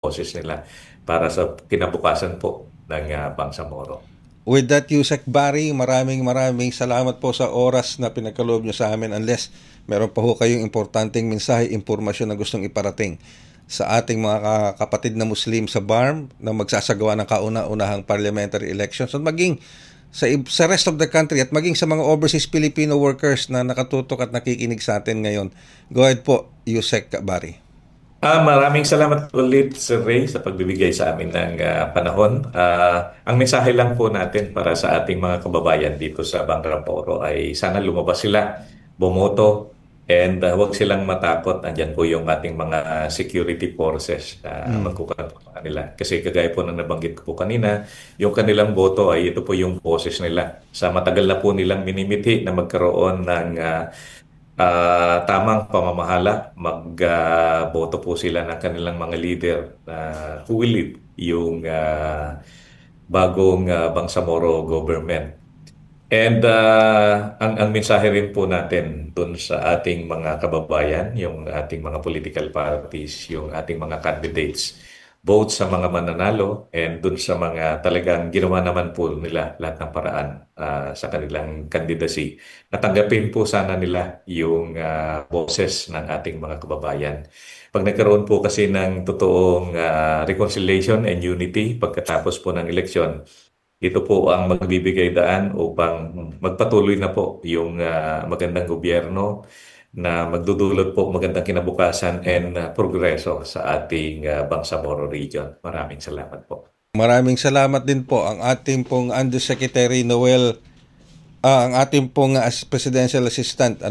boses nila para sa kinabukasan po ng Bangsamoro. With that, Yusek Barry, maraming maraming salamat po sa oras na pinagkaloob nyo sa amin. Unless meron pa ho kayong importanteng mensahe, impormasyon na gustong iparating sa ating mga kapatid na Muslim sa BARM na magsasagawa ng kauna-unahang parliamentary elections at maging sa rest of the country at maging sa mga overseas Filipino workers na nakatutok at nakikinig sa atin ngayon. Go ahead po, Yusek Barry. Maraming salamat ulit, Sir Ray, sa pagbibigay sa amin ng panahon. Ang mensahe lang po natin para sa ating mga kababayan dito sa Bangraporo ay sana lumabas sila, bumoto, and huwag silang matakot. Andyan po yung ating mga security forces na magkukanto sa kanila. Kasi kagaya po na nabanggit ko po kanina, yung kanilang boto ay ito po yung boses nila. Sa matagal na po nilang minimithi na magkaroon ng tamang pamamahala, magboto po sila ng kanilang mga leader na who will lead yung bagong Bangsamoro government. And ang mensahe rin po natin dun sa ating mga kababayan, yung ating mga political parties, yung ating mga candidates, both sa mga mananalo and dun sa mga talagang ginawa naman po nila lahat ng paraan sa kanilang candidacy. Natanggapin po sana nila yung boses ng ating mga kababayan. Pag nagkaroon po kasi ng totoong reconciliation and unity pagkatapos po ng eleksyon, ito po ang magbibigay daan upang magpatuloy na po yung magandang gobyerno na magdudulot po magandang kinabukasan and progreso sa ating Bangsamoro region. Maraming salamat po. Maraming salamat din po ang ating pong Undersecretary Noel, ang ating pong Presidential Assistant,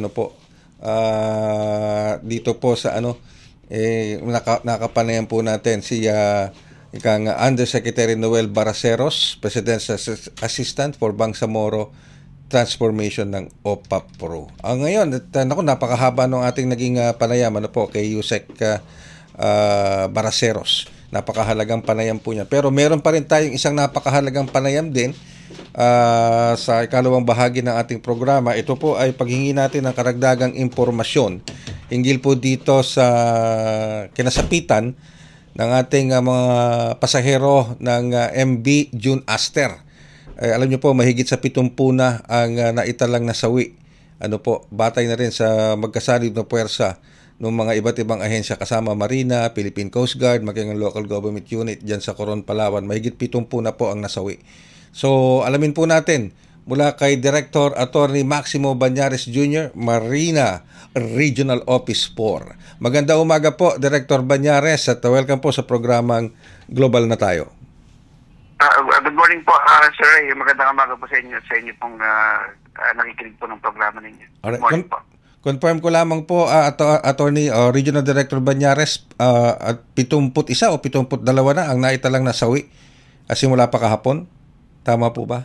dito po sa nakapanayan po natin si ikang Undersecretary Noel Baraceros, Presidential Assistant for Bangsamoro Transformation ng OPAP Pro. Ngayon, napakahaba ng ating naging panayam kay Yusek Baraceros. Napakahalagang panayam po niya. Pero meron pa rin tayong isang napakahalagang panayam din sa ikalawang bahagi ng ating programa. Ito po ay paghingi natin ng karagdagang impormasyon hinggil po dito sa kinasapitan ng ating mga pasahero ng MV June Aster. Alam niyo po, mahigit sa 70 na ang naitalang nasawi. Batay na rin sa magkasalib na puwersa ng mga iba't ibang ahensya kasama Marina, Philippine Coast Guard, maging local government unit dyan sa Coron, Palawan. Mahigit 70 na po ang nasawi. So, alamin po natin mula kay Director Attorney Maximo Banyares Jr., Marina Regional Office 4. Maganda umaga po, Director Banyares, at welcome po sa programang Global na Tayo. Good morning po, Sir Ray. Magandang umaga po sa inyo pong nakikinig po ng programa ninyo. Good morning po. Confirm ko lamang po, Attorney Regional Director Banyares, at 71 o 72 na ang naitalang nasawi simula pa kahapon. Tama po ba?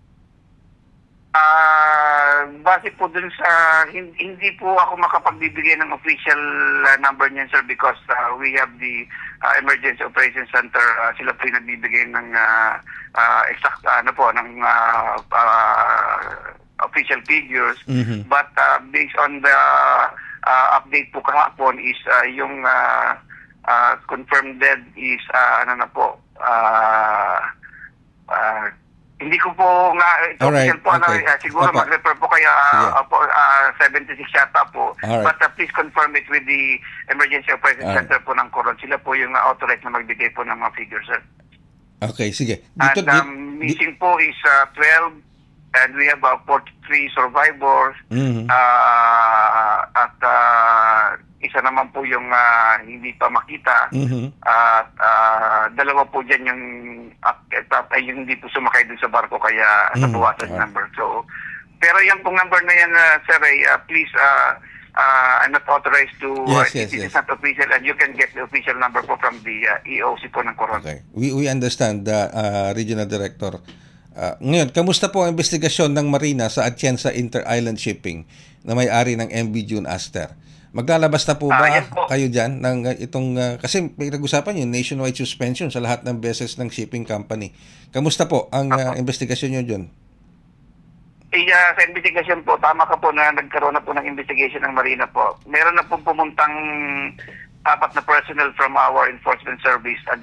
Base po dun sa, hindi po ako makapagbibigay ng official number niyan, sir, because we have the Emergency Operations Center. Sila po yung nagbibigay ng exact, ng official figures. Mm-hmm. But based on the update po kahapon is yung confirmed dead is hindi ko po nga ito official po, okay. Siguro mag-refer po kaya 76 yata po. Alright. But please confirm it with the Emergency Operations Center po ng Coron. Sila po yung authorized na magbigay po ng mga figures, sir. Okay, sige. Missing po is 12 and we have 43 survivors. Mm-hmm. At isa naman po yung hindi pa makita. Mm-hmm. At dalawa po dyan yung hindi po sumakay dun sa barko kaya nabawasan number. So, pero yung pong number na yan, Sir Ray, please, I'm not authorized to, it is not official and you can get the official number po from the EOC po ng Coron. Okay. We understand, Regional Director. Ngayon, kamusta po ang investigasyon ng Marina sa Atienza Inter-Island Shipping na may-ari ng MV June Aster? Maglalabas na po ba kayo dyan ng itong, kasi may nag-usapan yung nationwide suspension sa lahat ng beses ng shipping company. Kamusta po ang investigasyon nyo dyan? Sa investigation po, tama ka po na nagkaroon na po ng investigation ng Marina po. Meron na po pumuntang apat na personnel from our enforcement service